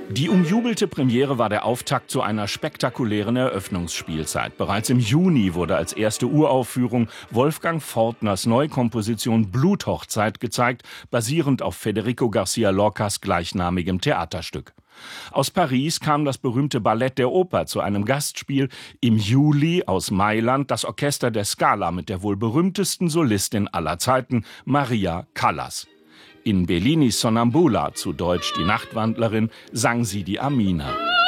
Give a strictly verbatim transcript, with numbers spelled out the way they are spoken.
Die umjubelte Premiere war der Auftakt zu einer spektakulären Eröffnungsspielzeit. Bereits im Juni wurde als erste Uraufführung Wolfgang Fortners Neukomposition Bluthochzeit gezeigt, basierend auf Federico García Lorcas gleichnamigem Theaterstück. Aus Paris kam das berühmte Ballett der Oper zu einem Gastspiel. Im Juli aus Mailand das Orchester der Scala mit der wohl berühmtesten Solistin aller Zeiten, Maria Callas. In Bellinis Sonnambula, zu Deutsch die Nachtwandlerin, sang sie die Amina.